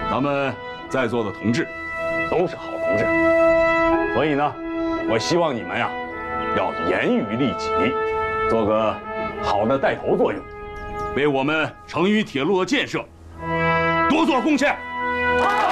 咱们在座的同志都是好同志，所以呢，我希望你们呀，要严于律己，做个好的带头作用， 为我们成渝铁路的建设多做贡献。